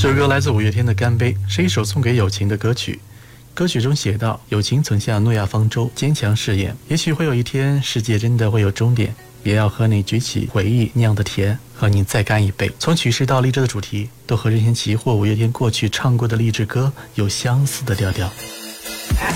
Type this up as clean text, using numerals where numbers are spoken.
这首歌来自五月天的《干杯》，是一首送给友情的歌曲。歌曲中写道：友情曾像诺亚方舟，坚强誓言，也许会有一天，世界真的会有终点，也要和你举起回忆酿的甜，和你再干一杯。从曲式到励志的主题，都和任贤齐或五月天过去唱过的励志歌有相似的调调。